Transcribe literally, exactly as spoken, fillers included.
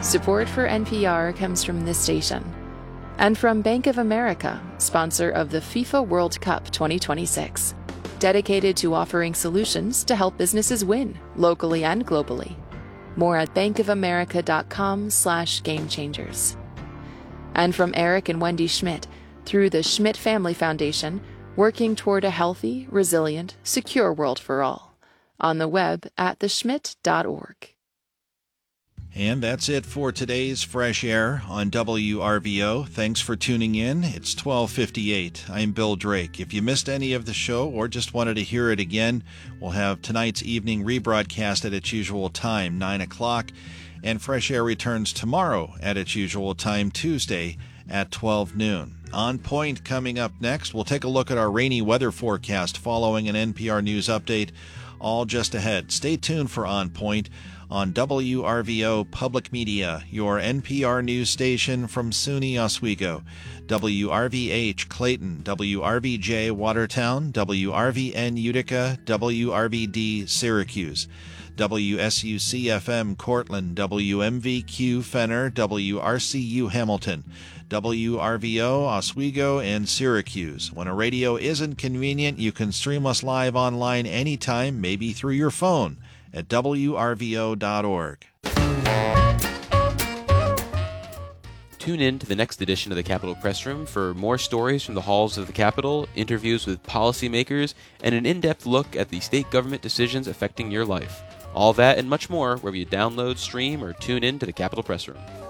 Support for N P R comes from this station and from Bank of America, sponsor of the FIFA World Cup twenty twenty-six, dedicated to offering solutions to help businesses win locally and globally. More at bankofamerica.com slash game changers. And from Eric and Wendy Schmidt, through the Schmidt Family Foundation, working toward a healthy, resilient, secure world for all. On the web at the schmidt dot org. And that's it for today's Fresh Air on W R V O. Thanks for tuning in. It's twelve fifty-eight. I'm Bill Drake. If you missed any of the show or just wanted to hear it again, we'll have tonight's evening rebroadcast at its usual time, nine o'clock. And Fresh Air returns tomorrow at its usual time, Tuesday at twelve noon. On Point coming up next. We'll take a look at our rainy weather forecast following an N P R News update, all just ahead. Stay tuned for On Point on W R V O Public Media, your N P R news station from SUNY Oswego, W R V H Clayton, W R V J Watertown, W R V N Utica, W R V D Syracuse, W S U C F M Cortland, W M V Q Fenner, W R C U Hamilton, W R V O Oswego, and Syracuse. When a radio isn't convenient, you can stream us live online anytime, maybe through your phone, at W R V O dot org. Tune in to the next edition of the Capitol Press Room for more stories from the halls of the Capitol, interviews with policymakers, and an in-depth look at the state government decisions affecting your life. All that and much more wherever you download, stream, or tune in to the Capitol Press Room.